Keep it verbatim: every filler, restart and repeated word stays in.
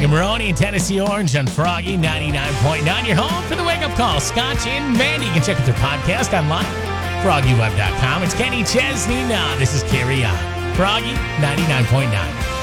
Greg and Maroney and Tennessee Orange on Froggy ninety-nine point nine. Your home for the wake-up call. Scotch and Mandy. You can check out their podcast online, froggy web dot com. It's Kenny Chesney. Nah, this is Carry On. Froggy ninety-nine point nine.